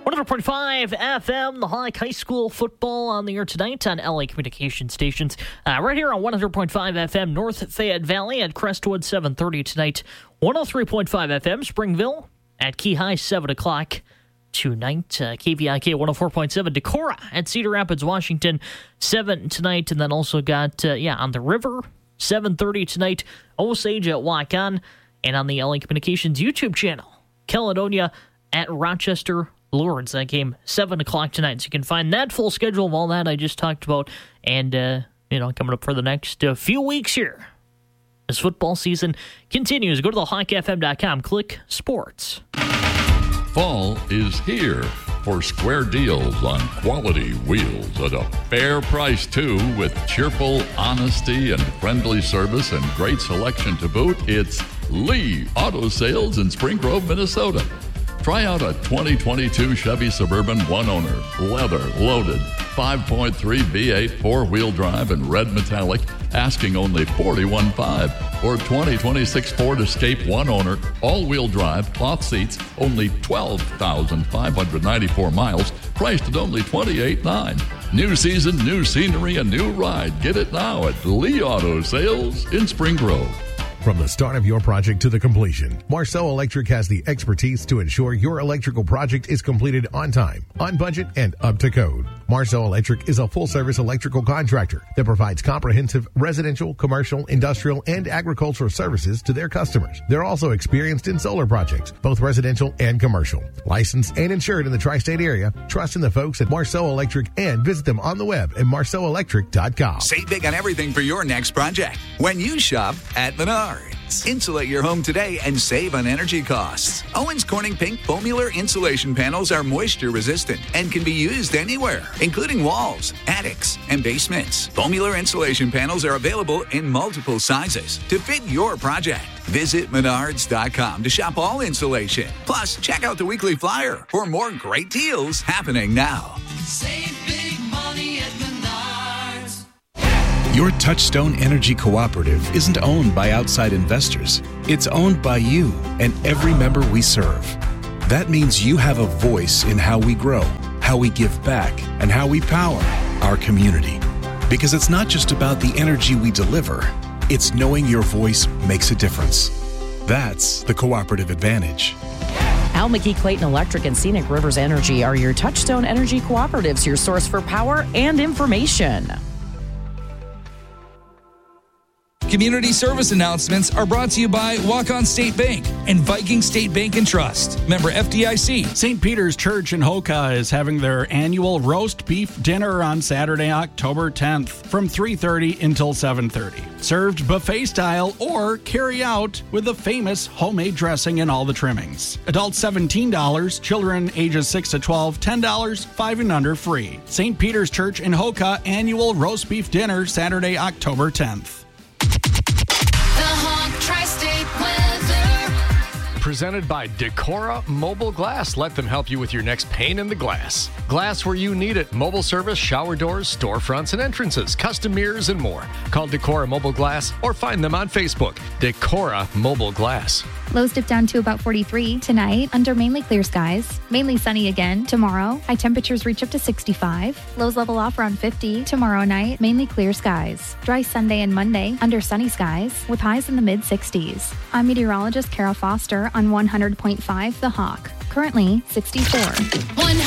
100.5 FM, the High School football on the air tonight on LA Communication Stations. Right here on 100.5 FM, North Fayette Valley at Crestwood, 7:30 tonight. 103.5 FM, Springville at Key High, 7 o'clock tonight. KVIK 104.7, Decorah at Cedar Rapids, Washington, 7 tonight. And then also got, on the river, 7:30 tonight, Osage at Waukon. And on the LA Communications YouTube channel, Caledonia at Rochester Lourdes. That game, 7 o'clock tonight. So you can find that full schedule of all that I just talked about. And, coming up for the next few weeks here as football season continues. Go to thehawkfm.com, click sports. Fall is here for square deals on quality wheels at a fair price, too, with cheerful honesty and friendly service and great selection to boot. It's Lee Auto Sales in Spring Grove, Minnesota. Try out a 2022 Chevy Suburban one-owner, leather-loaded, 5.3 V8 four-wheel drive in red metallic, asking only $41,500. Or 2026 Ford Escape one-owner, all-wheel drive, cloth seats, only 12,594 miles, priced at only $28,900. New season, new scenery, a new ride. Get it now at Lee Auto Sales in Spring Grove. From the start of your project to the completion, Marceau Electric has the expertise to ensure your electrical project is completed on time, on budget, and up to code. Marceau Electric is a full-service electrical contractor that provides comprehensive residential, commercial, industrial, and agricultural services to their customers. They're also experienced in solar projects, both residential and commercial. Licensed and insured in the tri-state area, trust in the folks at Marceau Electric and visit them on the web at marceauelectric.com. Save big on everything for your next project when you shop at Menards. Insulate your home today and save on energy costs. Owens Corning Pink Foamular insulation panels are moisture resistant and can be used anywhere, including walls, attics, and basements. Foamular insulation panels are available in multiple sizes to fit your project. Visit Menards.com to shop all insulation. Plus, check out the weekly flyer for more great deals happening now. Save big money at Menards. Your Touchstone Energy Cooperative isn't owned by outside investors. It's owned by you and every member we serve. That means you have a voice in how we grow, how we give back, and how we power our community. Because it's not just about the energy we deliver, it's knowing your voice makes a difference. That's the cooperative advantage. Al McGee Clayton Electric and Scenic Rivers Energy are your Touchstone Energy Cooperatives, your source for power and information. Community service announcements are brought to you by Waukon State Bank and Viking State Bank and Trust. Member FDIC. St. Peter's Church in Hoka is having their annual roast beef dinner on Saturday, October 10th from 3:30 until 7:30. Served buffet style or carry out with the famous homemade dressing and all the trimmings. Adults $17, children ages 6 to 12, $10, 5 and under free. St. Peter's Church in Hoka annual roast beef dinner Saturday, October 10th. Presented by Decorah Mobile Glass. Let them help you with your next pane in the glass. Glass where you need it. Mobile service, shower doors, storefronts, and entrances, custom mirrors, and more. Call Decorah Mobile Glass or find them on Facebook. Decorah Mobile Glass. Lows dip down to about 43 tonight under mainly clear skies. Mainly sunny again tomorrow. High temperatures reach up to 65. Lows level off around 50 tomorrow night. Mainly clear skies. Dry Sunday and Monday under sunny skies with highs in the mid-60s. I'm meteorologist Kara Foster on 100.5 The Hawk. Currently 64.